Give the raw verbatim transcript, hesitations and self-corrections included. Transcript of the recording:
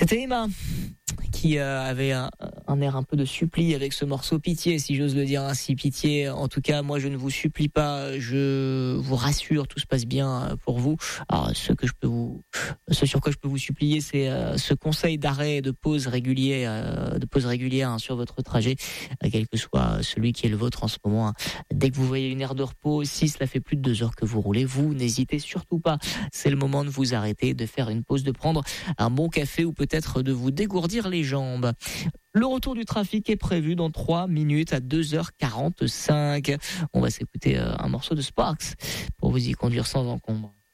C'était Emma qui euh, avait un, un air un peu de supplie avec ce morceau Pitié, si j'ose le dire ainsi. Pitié, en tout cas, moi je ne vous supplie pas, je vous rassure, tout se passe bien pour vous. Alors ce que je peux vous, ce sur quoi je peux vous supplier, c'est euh, ce conseil d'arrêt, de pause régulier, euh, de pause régulière hein, sur votre trajet, euh, quel que soit celui qui est le vôtre en ce moment. Hein. Dès que vous voyez une aire de repos, si cela fait plus de deux heures que vous roulez, vous n'hésitez surtout pas. C'est le moment de vous arrêter, de faire une pause, de prendre un bon café ou peut-être de vous dégourdir les jambes. Le retour du trafic est prévu dans trois minutes à deux heures quarante-cinq. On va s'écouter un morceau de Sparks pour vous y conduire sans encombre.